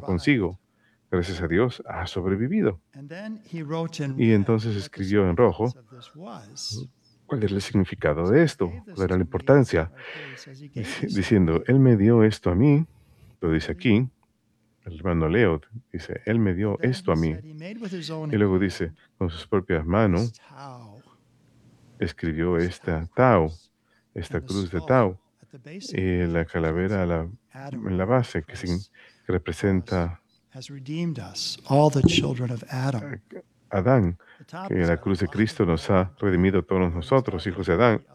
consigo. Gracias a Dios ha sobrevivido. Y entonces escribió en rojo cuál era el significado de esto, cuál era la importancia, diciendo, Él me dio esto a mí, lo dice aquí, el hermano Leo dice, Él me dio esto a mí. Y luego dice, con sus propias manos escribió esta Tau, esta cruz de Tau, y la calavera en la base, que representa a Adán, que la cruz de Cristo nos ha redimido a todos nosotros, hijos de Adán.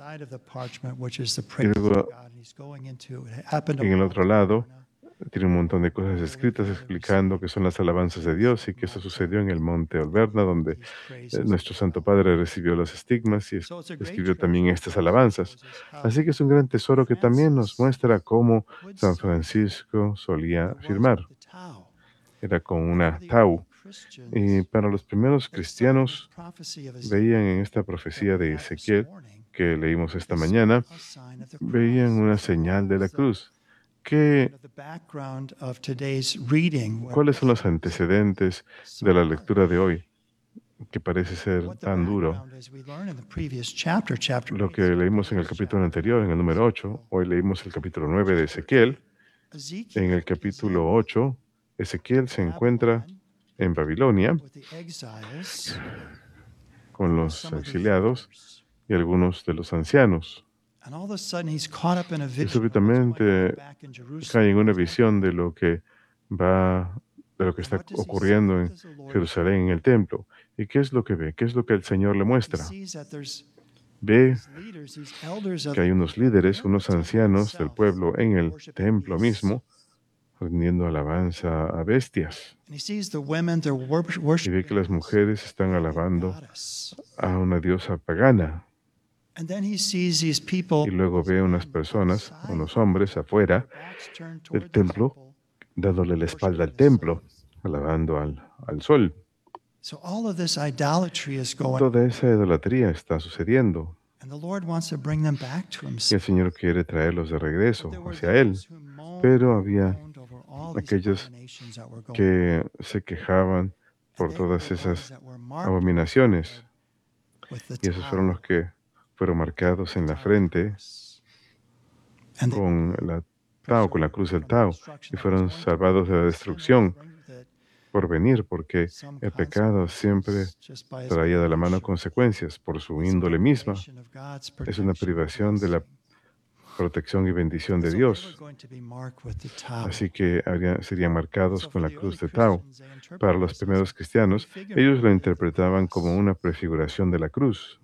Y luego, en el otro lado, tiene un montón de cosas escritas explicando que son las alabanzas de Dios y que eso sucedió en el monte Olverna, donde nuestro Santo Padre recibió los estigmas y escribió también estas alabanzas. Así que es un gran tesoro que también nos muestra cómo San Francisco solía afirmar. Era con una tau. Y para los primeros cristianos veían en esta profecía de Ezequiel que leímos esta mañana, veían una señal de la cruz. ¿Cuáles son los antecedentes de la lectura de hoy, que parece ser tan duro? Lo que leímos en el capítulo anterior, en el número 8, hoy leímos el capítulo 9 de Ezequiel. En el capítulo 8, Ezequiel se encuentra en Babilonia con los exiliados y algunos de los ancianos. Y súbitamente cae en una visión de lo que está ocurriendo en Jerusalén, en el templo. ¿Y qué es lo que ve? ¿Qué es lo que el Señor le muestra? Ve que hay unos líderes, unos ancianos del pueblo en el templo mismo, rindiendo alabanza a bestias. Y ve que las mujeres están alabando a una diosa pagana. Y luego ve unas personas, unos hombres afuera del templo, dándole la espalda al templo, alabando al sol. Toda esa idolatría está sucediendo. Y el Señor quiere traerlos de regreso hacia Él. Pero había aquellos que se quejaban por todas esas abominaciones. Y esos fueron los que fueron marcados en la frente con la Tau, con la cruz del Tau, y fueron salvados de la destrucción por venir, porque el pecado siempre traía de la mano consecuencias por su índole misma. Es una privación de la protección y bendición de Dios. Así que serían marcados con la cruz de Tau. Para los primeros cristianos, ellos lo interpretaban como una prefiguración de la cruz.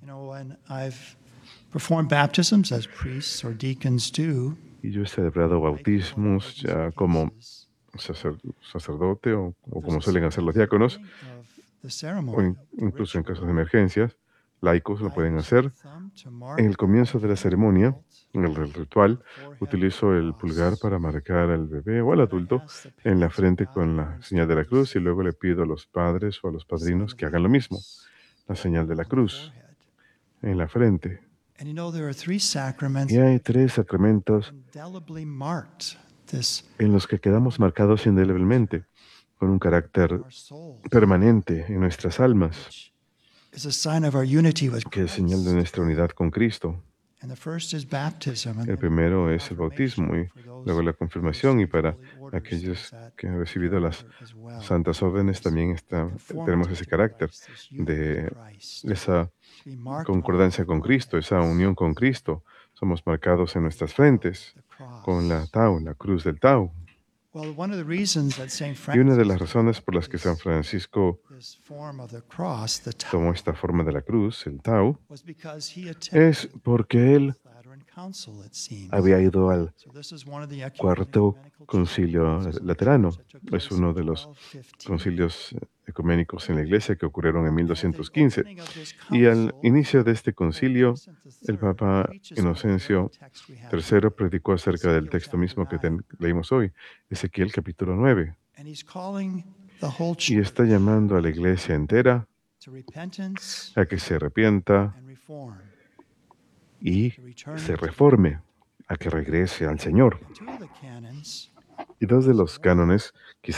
Y yo he celebrado bautismos ya como sacerdote o como suelen hacer los diáconos, o incluso en casos de emergencias, laicos lo pueden hacer. En el comienzo de la ceremonia, en el ritual, utilizo el pulgar para marcar al bebé o al adulto en la frente con la señal de la cruz y luego le pido a los padres o a los padrinos que hagan lo mismo, la señal de la cruz en la frente. Y hay 3 sacramentos en los que quedamos marcados indeleblemente, con un carácter permanente en nuestras almas, que es señal de nuestra unidad con Cristo. El primero es el bautismo y luego la confirmación, y para aquellos que han recibido las santas órdenes también tenemos ese carácter de esa concordancia con Cristo, esa unión con Cristo. Somos marcados en nuestras frentes con la Tau, la cruz del Tau. Y una de las razones por las que San Francisco tomó esta forma de la cruz, el Tau, es porque él había ido al cuarto concilio laterano. Es uno de los concilios ecuménicos en la Iglesia que ocurrieron en 1215. Y al inicio de este concilio, el Papa Inocencio III predicó acerca del texto mismo que leímos hoy, Ezequiel capítulo 9. Y está llamando a la Iglesia entera a que se arrepienta y se reforme, a que regrese al Señor. Y 2 de los cánones